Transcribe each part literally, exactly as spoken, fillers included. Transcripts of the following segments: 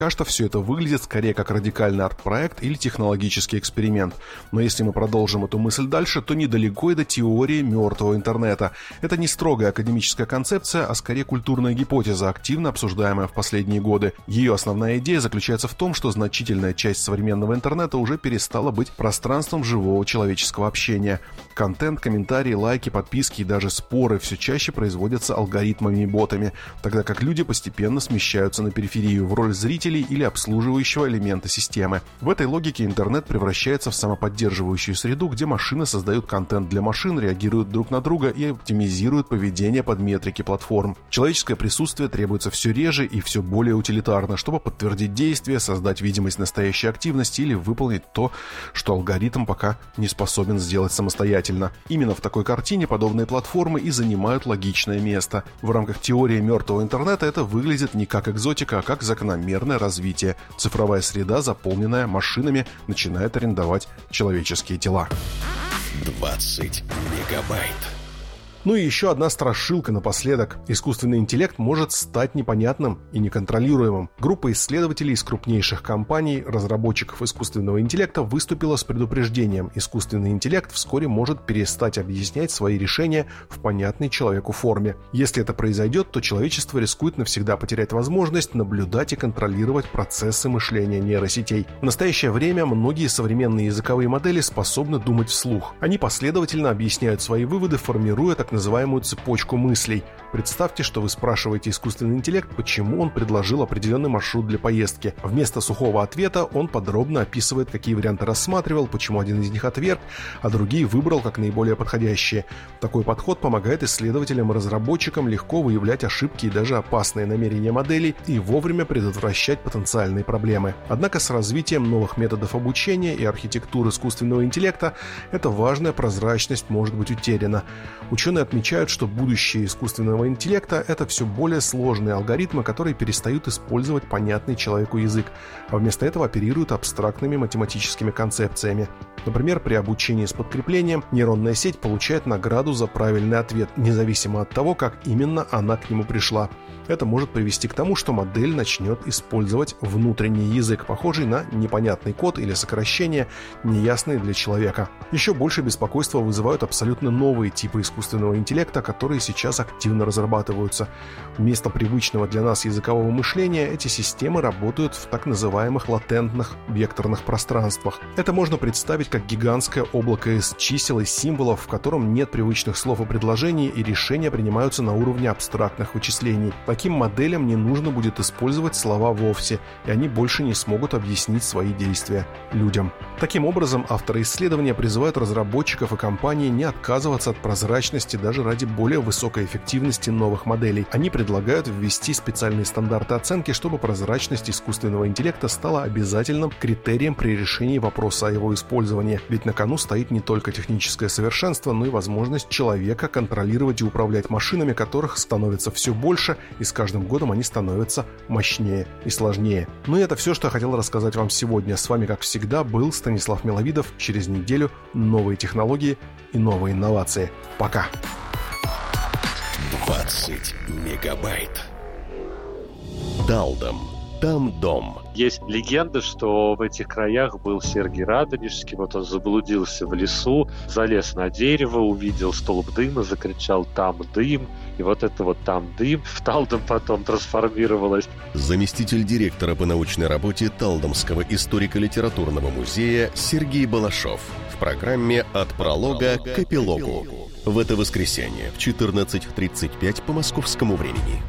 Пока что все это выглядит скорее как радикальный арт-проект или технологический эксперимент. Но если мы продолжим эту мысль дальше, то недалеко и до теории мертвого интернета. Это не строгая академическая концепция, а скорее культурная гипотеза, активно обсуждаемая в последние годы. Ее основная идея заключается в том, что значительная часть современного интернета уже перестала быть пространством живого человеческого общения. Контент, комментарии, лайки, подписки и даже споры все чаще производятся алгоритмами и ботами, тогда как люди постепенно смещаются на периферию в роль зрителей или обслуживающего элемента системы. В этой логике интернет превращается в самоподдерживающую среду, где машины создают контент для машин, реагируют друг на друга и оптимизируют поведение под метрики платформ. Человеческое присутствие требуется все реже и все более утилитарно, чтобы подтвердить действие, создать видимость настоящей активности или выполнить то, что алгоритм пока не способен сделать самостоятельно. Именно в такой картине подобные платформы и занимают логичное место. В рамках теории мертвого интернета это выглядит не как экзотика, а как закономерное развитие. Цифровая среда, заполненная машинами, начинает арендовать человеческие тела. двадцать мегабайт. Ну и еще одна страшилка напоследок. Искусственный интеллект может стать непонятным и неконтролируемым. Группа исследователей из крупнейших компаний, разработчиков искусственного интеллекта, выступила с предупреждением: искусственный интеллект вскоре может перестать объяснять свои решения в понятной человеку форме. Если это произойдет, то человечество рискует навсегда потерять возможность наблюдать и контролировать процессы мышления нейросетей. В настоящее время многие современные языковые модели способны думать вслух. Они последовательно объясняют свои выводы, формируя так называемую цепочку мыслей. Представьте, что вы спрашиваете искусственный интеллект, почему он предложил определенный маршрут для поездки. Вместо сухого ответа он подробно описывает, какие варианты рассматривал, почему один из них отверг, а другие выбрал как наиболее подходящие. Такой подход помогает исследователям и разработчикам легко выявлять ошибки и даже опасные намерения моделей и вовремя предотвращать потенциальные проблемы. Однако с развитием новых методов обучения и архитектуры искусственного интеллекта эта важная прозрачность может быть утеряна. Ученые отмечают, что будущее искусственного интеллекта – это все более сложные алгоритмы, которые перестают использовать понятный человеку язык, а вместо этого оперируют абстрактными математическими концепциями. Например, при обучении с подкреплением нейронная сеть получает награду за правильный ответ, независимо от того, как именно она к нему пришла. Это может привести к тому, что модель начнет использовать внутренний язык, похожий на непонятный код или сокращения, неясные для человека. Еще больше беспокойства вызывают абсолютно новые типы искусственного интеллекта, которые сейчас активно разрабатываются. Вместо привычного для нас языкового мышления эти системы работают в так называемых латентных векторных пространствах. Это можно представить как гигантское облако из чисел и символов, в котором нет привычных слов и предложений, и решения принимаются на уровне абстрактных вычислений. Таким моделям не нужно будет использовать слова вовсе, и они больше не смогут объяснить свои действия людям. Таким образом, авторы исследования призывают разработчиков и компании не отказываться от прозрачности даже ради более высокой эффективности новых моделей. Они предлагают ввести специальные стандарты оценки, чтобы прозрачность искусственного интеллекта стала обязательным критерием при решении вопроса о его использовании. Ведь на кону стоит не только техническое совершенство, но и возможность человека контролировать и управлять машинами, которых становится все больше, и с каждым годом они становятся мощнее и сложнее. Ну и это все, что я хотел рассказать вам сегодня. С вами, как всегда, был Станислав Миловидов. Через неделю новые технологии и новые инновации. Пока! двадцать мегабайт. Талдом. Там дом. Есть легенда, что в этих краях был Сергий Радонежский. Вот он заблудился в лесу, залез на дерево, увидел столб дыма, закричал «там дым». И вот это вот «там дым» в Талдом потом трансформировалось. Заместитель директора по научной работе Талдомского историко-литературного музея Сергей Балашов в программе «От пролога к эпилогу». В это воскресенье в четырнадцать тридцать пять по московскому времени.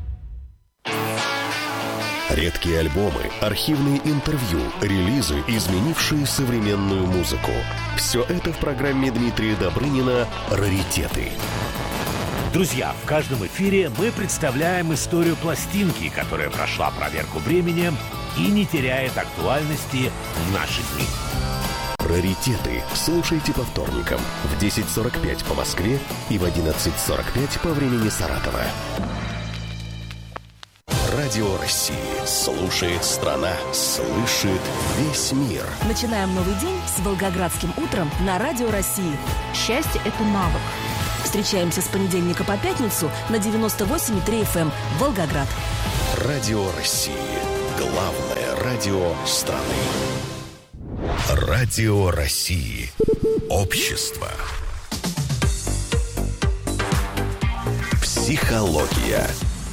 Редкие альбомы, архивные интервью, релизы, изменившие современную музыку. Все это в программе Дмитрия Добрынина «Раритеты». Друзья, в каждом эфире мы представляем историю пластинки, которая прошла проверку временем и не теряет актуальности в наши дни. «Раритеты» слушайте по вторникам в десять сорок пять по Москве и в одиннадцать сорок пять по времени Саратова. Радио России. Слушает страна. Слышит весь мир. Начинаем новый день с Волгоградским утром на Радио России. Счастье – это навык. Встречаемся с понедельника по пятницу на девяносто восемь и три эф эм Волгоград. Радио России. Главное радио страны. Радио России. Общество. Психология.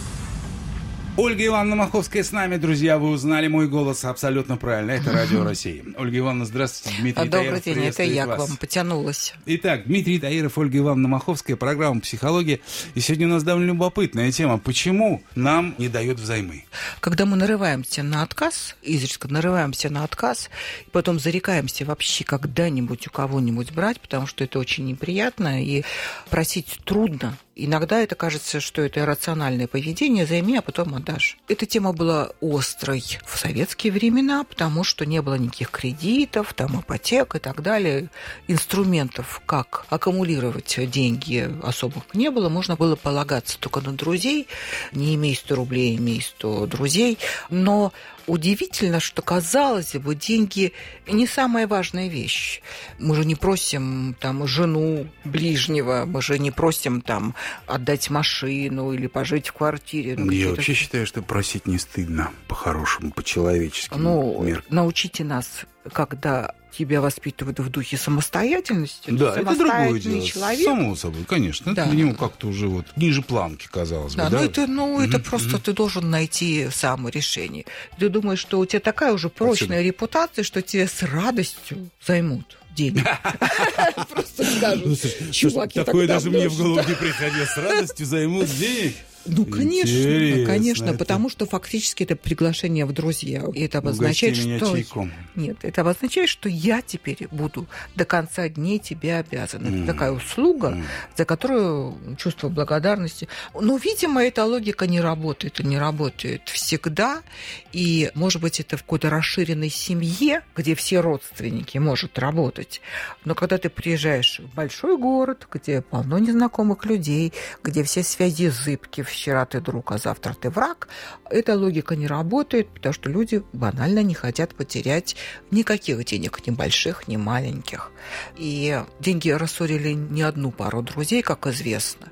Ольга Ивановна Маховская с нами, друзья. Вы узнали мой голос абсолютно правильно. Это Радио России. Ольга Ивановна, здравствуйте. Дмитрий Добрый Таиров, день, это я вас. к вам потянулась. Итак, Дмитрий Таиров, Ольга Ивановна Маховская, программа «Психология». И сегодня у нас довольно любопытная тема. Почему нам не дают взаймы? Когда мы нарываемся на отказ, изредка нарываемся на отказ, и потом зарекаемся вообще когда-нибудь у кого-нибудь брать, потому что это очень неприятно, и просить трудно. Иногда это кажется, что это иррациональное поведение, займи, а потом отдашь. Эта тема была острой в советские времена, потому что не было никаких кредитов, там, ипотек и так далее. Инструментов, как аккумулировать деньги, особых не было. Можно было полагаться только на друзей. Не имей сто рублей, имей сто друзей. Но удивительно, что, казалось бы, деньги не самая важная вещь. Мы же не просим там жену ближнего, мы же не просим там отдать машину или пожить в квартире. Ну, Я вообще считаю, что просить не стыдно, по-хорошему, по-человечески. Ну, научите нас, когда тебя воспитывают в духе самостоятельности. Да, это другое дело. Человек. Само собой, конечно. Да. Это для него как-то уже вот ниже планки, казалось да, бы. Да, ну это, ну, это mm-hmm. просто ты должен найти сам решение. Ты думаешь, что у тебя такая уже прочная Отсюда. репутация, что тебе с радостью займут деньги. Просто скажут, чуваки, такое даже мне в голову не приходило. С радостью займут денег. Ну, конечно, Интересно, конечно, это... потому что фактически это приглашение в друзья. И это обозначает, что... Чайком. Нет, это обозначает, что я теперь буду до конца дней тебе обязана. Mm. Это такая услуга, mm. за которую чувство благодарности. Но, видимо, эта логика не работает и не работает всегда. И, может быть, это в какой-то расширенной семье, где все родственники, может работать. Но когда ты приезжаешь в большой город, где полно незнакомых людей, где все связи зыбки, вчера ты друг, а завтра ты враг, эта логика не работает, потому что люди банально не хотят потерять никаких денег, ни больших, ни маленьких. И деньги рассорили не одну пару друзей, как известно.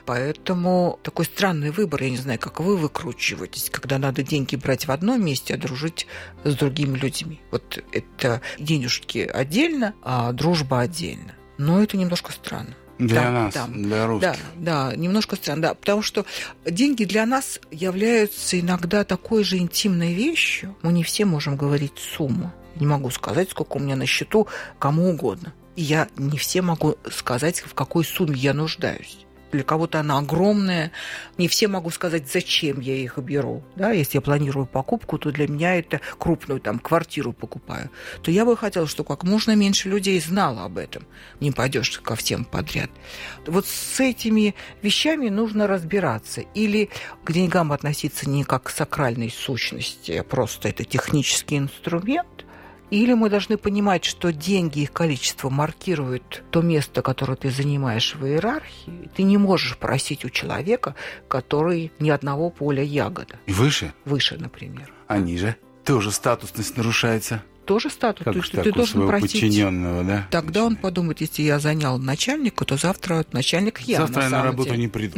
Поэтому такой странный выбор, я не знаю, как вы выкручиваетесь, когда надо деньги брать в одном месте, а дружить с другими людьми. Вот это денежки отдельно, а дружба отдельно. Но это немножко странно. Для да, нас, да, для русских. Да, да, немножко странно, да, потому что деньги для нас являются иногда такой же интимной вещью. Мы не все можем говорить сумму. Не могу сказать, сколько у меня на счету кому угодно. И я не все могу сказать, в какой сумме я нуждаюсь. Для кого-то она огромная. Не все могу сказать, зачем я их беру. Да, если я планирую покупку, то для меня это крупную там, квартиру покупаю. То я бы хотела, чтобы как можно меньше людей знало об этом. Не пойдешь ко всем подряд. Вот с этими вещами нужно разбираться. Или к деньгам относиться не как к сакральной сущности, а просто это технический инструмент. Или мы должны понимать, что деньги, их количество маркирует то место, которое ты занимаешь в иерархии. Ты не можешь просить у человека, который ни одного поля ягода. Выше? Выше, например. А ниже? Тоже статусность нарушается. Тоже статус. Как ты, так ты у должен своего просить. Подчиненного, да? Тогда он подумает, если я занял начальника, то завтра начальник я. Завтра на я на работу деле. не приду.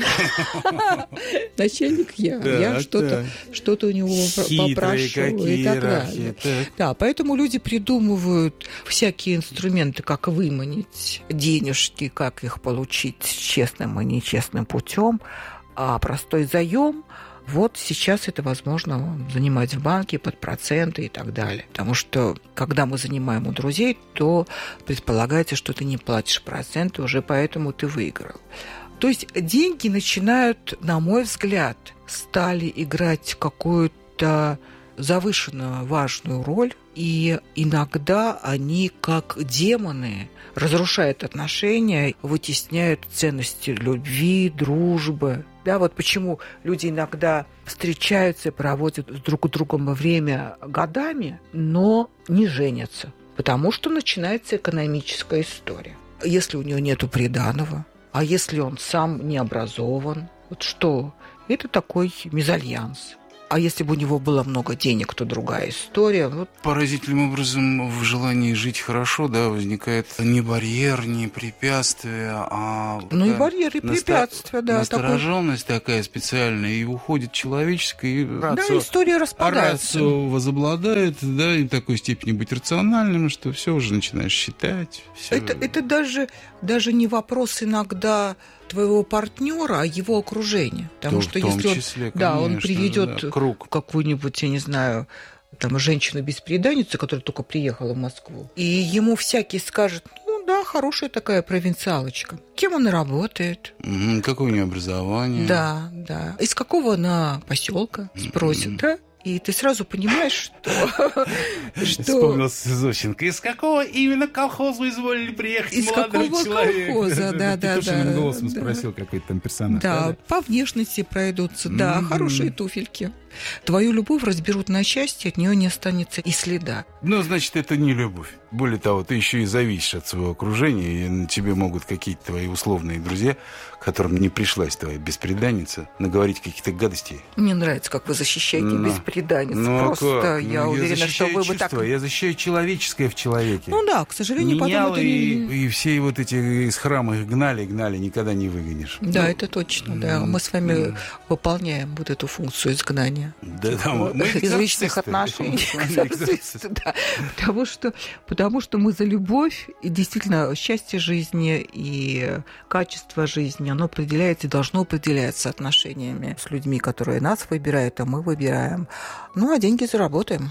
Начальник я. Я что-то что-то у него попрошу и так далее. Да, поэтому люди придумывают всякие инструменты, как выманить денежки, как их получить честным и нечестным путем, а простой заем. Вот сейчас это возможно занимать в банке под проценты и так далее. Потому что, когда мы занимаем у друзей, то предполагается, что ты не платишь проценты, уже поэтому ты выиграл. То есть деньги начинают, на мой взгляд, стали играть какую-то завышенно важную роль, и иногда они, как демоны, разрушают отношения, вытесняют ценности любви, дружбы. Да, вот почему люди иногда встречаются и проводят друг с другом время годами, но не женятся, потому что начинается экономическая история. Если у него нету приданого, а если он сам не образован, вот что? Это такой мезальянс. А если бы у него было много денег, то другая история. Вот. Поразительным образом в желании жить хорошо, да, возникает не барьер, не препятствие, а... Ну и барьер, и препятствия, да. Настороженность такой... такая специальная, и уходит человеческая, и рацио... Да, история распадается. А рацио возобладает, да, и в такой степени быть рациональным, что все уже начинаешь считать. Все... Это, это даже, даже не вопрос иногда твоего партнера, а его окружения. Потому То, что в том если числе, он, конечно, да, он приведет да, круг. какую-нибудь, я не знаю, там, женщину-бесприданницу, которая только приехала в Москву, и ему всякий скажет: ну да, хорошая такая провинциалочка. Кем она работает? Угу, какое у нее образование? Да, да. Из какого она поселка? Спросит, mm-hmm. да? И ты сразу понимаешь, что... Вспомнился Зощенко. Из какого именно колхоза изволили приехать из молодой какого человек? колхоза, да, да, да. голосом спросил какой-то там персонаж. Да, по внешности пройдутся, да, хорошие туфельки. Твою любовь разберут на части, от нее не останется и следа. Ну, значит, это не любовь. Более того, ты еще и зависишь от своего окружения, и на тебе могут какие-то твои условные друзья, которым не пришлась твоя бесприданница, наговорить каких-то гадостей. Мне нравится, как вы защищаете ну, бесприданниц. Ну, просто как? я ну, уверена, я что вы чувства, бы так... Я защищаю человеческое в человеке. Ну да, к сожалению, Менял, потом это и, не... и все вот эти из храма их гнали, гнали, никогда не выгонишь. Да, ну, это точно, да. Мы с вами mm. выполняем вот эту функцию изгнания. Да, да, мы, мы из личных отношений. Да. Потому, что, потому что мы за любовь, и действительно счастье жизни и качество жизни, оно определяется и должно определяться отношениями с людьми, которые нас выбирают, а мы выбираем. Ну, а деньги заработаем.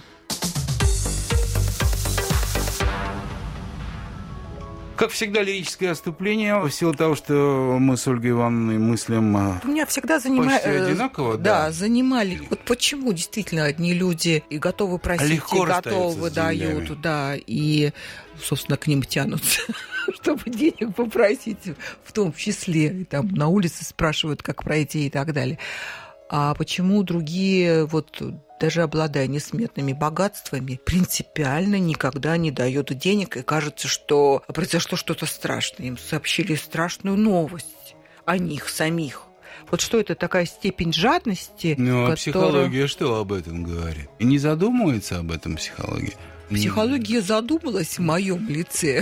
Как всегда, лирическое отступление. В силу того, что мы с Ольгой Ивановной мыслим меня всегда занимает... почти одинаково. Да, да, занимали. Вот почему действительно одни люди и готовы просить, легко и готовы дают, да, и, собственно, к ним тянутся, чтобы денег попросить, в том числе. И там на улице спрашивают, как пройти и так далее. А почему другие, вот даже обладая несметными богатствами, принципиально никогда не дают денег, и кажется, что произошло что-то страшное. Им сообщили страшную новость о них самих. Вот что это такая степень жадности? Ну, а которая... психология что об этом говорит? И не задумывается об этом психология? Психология задумалась в моем лице.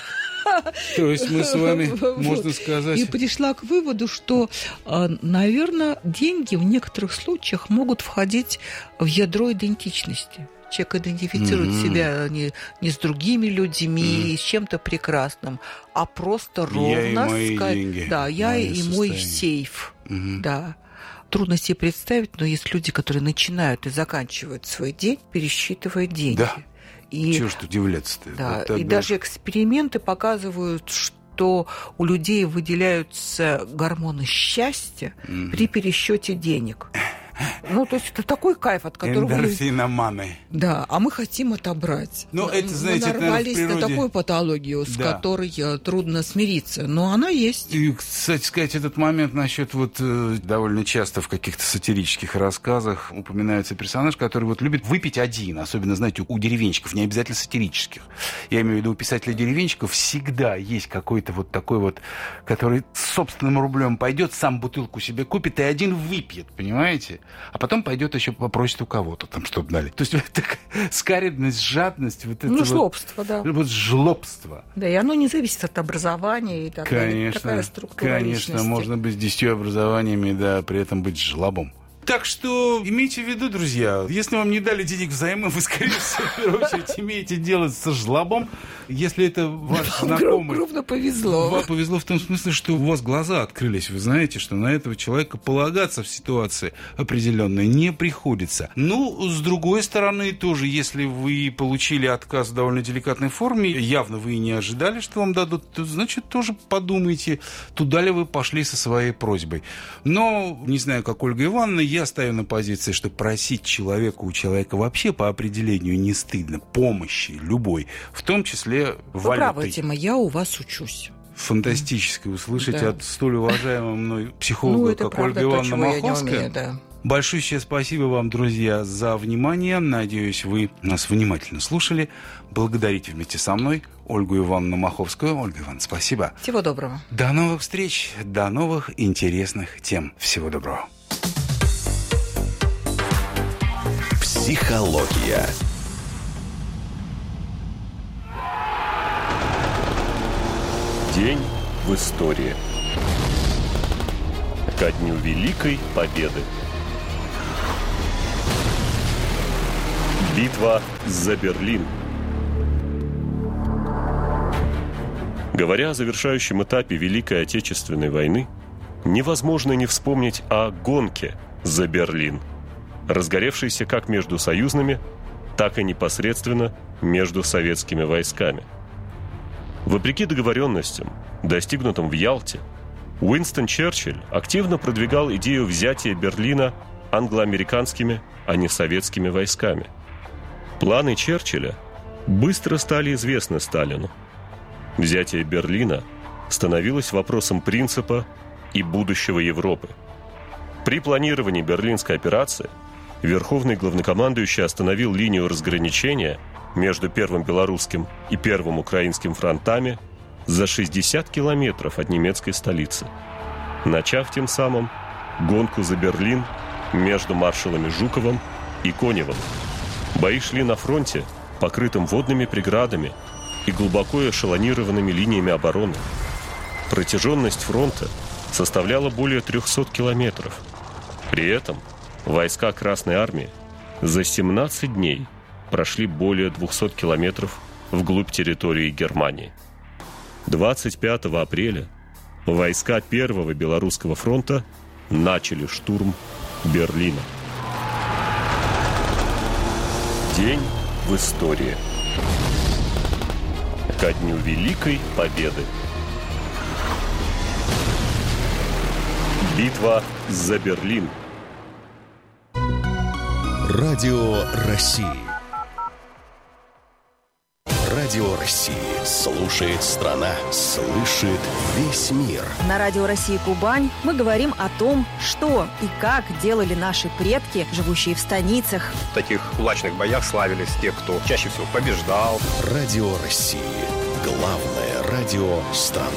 То есть мы с вами, можно сказать... И пришла к выводу, что, наверное, деньги в некоторых случаях могут входить в ядро идентичности. Человек идентифицирует mm-hmm. себя не, не с другими людьми, mm-hmm. с чем-то прекрасным, а просто ровно... Я и мои сказать, деньги. Да, я и состояние. Мой сейф. Mm-hmm. Да. Трудно себе представить, но есть люди, которые начинают и заканчивают свой день, пересчитывая деньги. Да. И, чего ж удивляться-то? Да, вот и даже эксперименты показывают, что у людей выделяются гормоны счастья mm-hmm. при пересчете денег. Ну, то есть это такой кайф, от которого... Эндорфиноманы. Да, а мы хотим отобрать. Ну, мы, это, знаете, мы нарвались это, наверное, на такую патологию, с да. которой трудно смириться. Но она есть. И, кстати сказать, этот момент насчет вот э, довольно часто в каких-то сатирических рассказах упоминается персонаж, который вот любит выпить один. Особенно, знаете, у, у деревенщиков, не обязательно сатирических. Я имею в виду, у писателей-деревенщиков всегда есть какой-то вот такой вот, который с собственным рублем пойдет, сам бутылку себе купит и один выпьет, понимаете? А потом пойдет еще попросит у кого-то там, чтобы дали. То есть вот такая скаридность, жадность. Вот ну, это жлобство, вот, да. Вот жлобство. Да, и оно не зависит от образования и так конечно, далее. Такая структура конечно, личности. можно быть с десятью образованиями, да, при этом быть жлобом. Так что имейте в виду, друзья, если вам не дали денег взаймы, вы, скорее всего, в первую очередь имеете дело со жлобом. Если это ваш знакомый... Крупно повезло. Вам повезло в том смысле, что у вас глаза открылись. Вы знаете, что на этого человека полагаться в ситуации определенной не приходится. Ну, с другой стороны, тоже, если вы получили отказ в довольно деликатной форме, явно вы и не ожидали, что вам дадут, то, значит, тоже подумайте, туда ли вы пошли со своей просьбой. Но, не знаю, как Ольга Ивановна, я стою на позиции, что просить человека у человека вообще по определению не стыдно. Помощи любой, в том числе валютой. Вы правы, Тима, я у вас учусь. Фантастическое услышать да. от столь уважаемого мной психолога, ну, как правда, Ольга то, Ивановна Маховская. Умею, да. Большое спасибо вам, друзья, за внимание. Надеюсь, вы нас внимательно слушали. Благодарите вместе со мной Ольгу Ивановну Маховскую. Ольга Ивановна, спасибо. Всего доброго. До новых встреч, до новых интересных тем. Всего доброго. Психология. День в истории. Ко дню Великой Победы. Битва за Берлин. Говоря о завершающем этапе Великой Отечественной войны, невозможно не вспомнить о гонке за Берлин, разгоревшейся как между союзными, так и непосредственно между советскими войсками. Вопреки договоренностям, достигнутым в Ялте, Уинстон Черчилль активно продвигал идею взятия Берлина англо-американскими, а не советскими войсками. Планы Черчилля быстро стали известны Сталину. Взятие Берлина становилось вопросом принципа и будущего Европы. При планировании Берлинской операции Верховный главнокомандующий остановил линию разграничения между Первым Белорусским и Первым Украинским фронтами за шестьдесят километров от немецкой столицы, начав тем самым гонку за Берлин между маршалами Жуковым и Коневым. Бои шли на фронте, покрытым водными преградами и глубоко эшелонированными линиями обороны. Протяженность фронта составляла более трехсот километров. При этом войска Красной Армии за семнадцать дней прошли более двухсот километров вглубь территории Германии. двадцать пятого апреля войска Первого Белорусского фронта начали штурм Берлина. День в истории. Ко дню Великой Победы. Битва за Берлин. Радио России. Радио России. Слушает страна. Слышит весь мир. На Радио России Кубань мы говорим о том, что и как делали наши предки, живущие в станицах. В таких кулачных боях славились те, кто чаще всего побеждал. Радио России. Главное радио страны.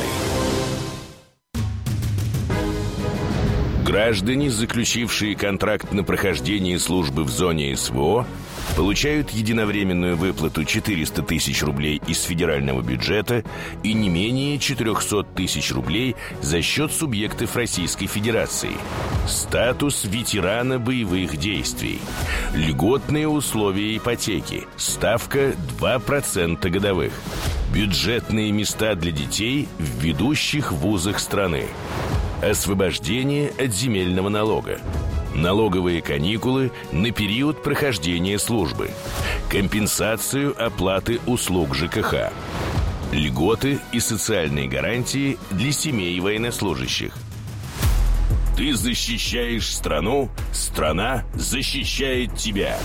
Граждане, заключившие контракт на прохождение службы в зоне СВО, получают единовременную выплату четыреста тысяч рублей из федерального бюджета и не менее четыреста тысяч рублей за счет субъектов Российской Федерации. Статус ветерана боевых действий. Льготные условия ипотеки. Ставка два процента годовых. Бюджетные места для детей в ведущих вузах страны. Освобождение от земельного налога. Налоговые каникулы на период прохождения службы. Компенсацию оплаты услуг ЖКХ. Льготы и социальные гарантии для семей военнослужащих. Ты защищаешь страну, страна защищает тебя.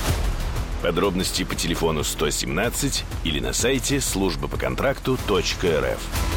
Подробности по телефону сто семнадцать или на сайте служба по контракту точка эр эф.